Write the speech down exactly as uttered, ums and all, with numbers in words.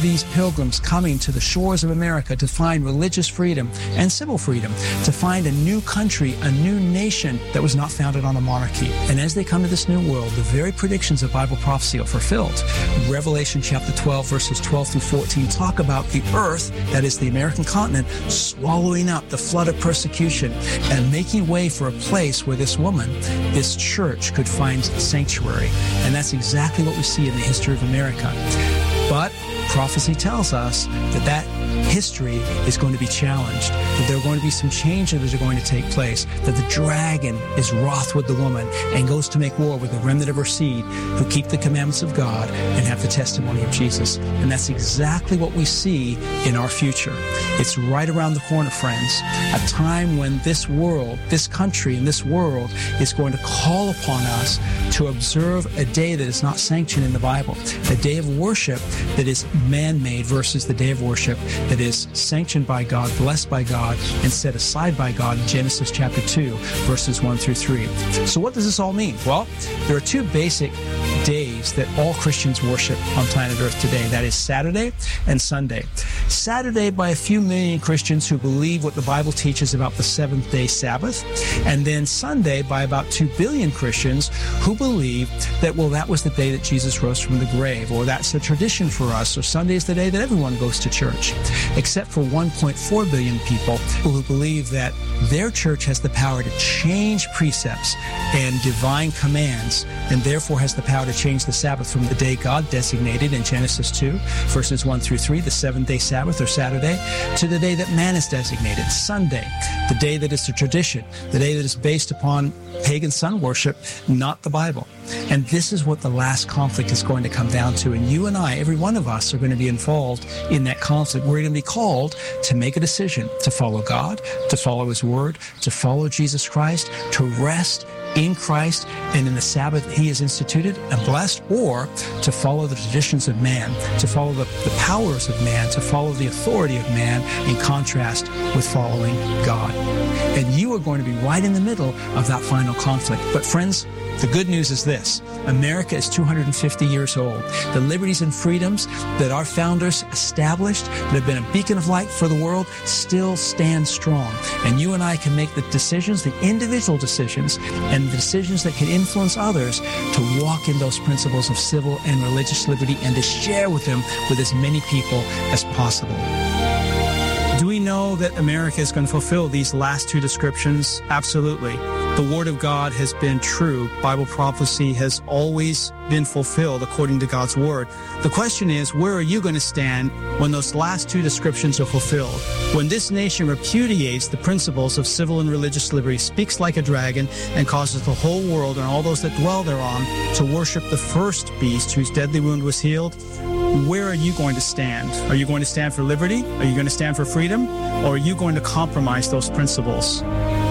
these pilgrims coming to the shores of America to find religious freedom and civil freedom, to find a new country, a new nation that was not founded on a monarchy. And as they come to this new world, the very predictions of Bible prophecy are fulfilled. Revelation chapter twelve, verses twelve through fourteen talk about the earth, that is the American continent, swallowing up the flood of persecution and making way for a place where this woman, this church, could find sanctuary. And that's exactly what we see in the history of America. But prophecy tells us that that history is going to be challenged, that there are going to be some changes that are going to take place, that the dragon is wroth with the woman and goes to make war with the remnant of her seed who keep the commandments of God and have the testimony of Jesus. And that's exactly what we see in our future. It's right around the corner, friends, a time when this world, this country and this world is going to call upon us to observe a day that is not sanctioned in the Bible, a day of worship that is man-made versus the day of worship that is sanctioned by God, blessed by God, and set aside by God in Genesis chapter two, verses one through three. So what does this all mean? Well, there are two basic days that all Christians worship on planet Earth today. That is Saturday and Sunday. Saturday by a few million Christians who believe what the Bible teaches about the seventh day Sabbath, and then Sunday by about two billion Christians who believe that, well, that was the day that Jesus rose from the grave, or that's a tradition for us, or Sunday is the day that everyone goes to church, except for one point four billion people who believe that their church has the power to change precepts and divine commands, and therefore has the power to change the Sabbath from the day God designated in Genesis two, verses one through three, the seventh-day Sabbath or Saturday, to the day that man is designated, Sunday, the day that is the tradition, the day that is based upon pagan sun worship, not the Bible. And this is what the last conflict is going to come down to. And you and I, every one of us, are going to be involved in that conflict. We're going to be called to make a decision to follow God, to follow His Word, to follow Jesus Christ, to rest in Christ and in the Sabbath He has instituted and blessed, or to follow the traditions of man, to follow the, the powers of man, to follow the authority of man in contrast with following God. And you are going to be right in the middle of that final conflict. But friends, the good news is this: America is two hundred fifty years old. The liberties and freedoms that our founders established, that have been a beacon of light for the world, still stand strong. And you and I can make the decisions, the individual decisions, and the decisions that can influence others to walk in those principles of civil and religious liberty and to share with them with as many people as possible. Do we know that America is going to fulfill these last two descriptions? Absolutely. The Word of God has been true. Bible prophecy has always been fulfilled according to God's Word. The question is, where are you going to stand when those last two descriptions are fulfilled? When this nation repudiates the principles of civil and religious liberty, speaks like a dragon, and causes the whole world and all those that dwell thereon to worship the first beast whose deadly wound was healed, where are you going to stand? Are you going to stand for liberty? Are you going to stand for freedom? Or are you going to compromise those principles?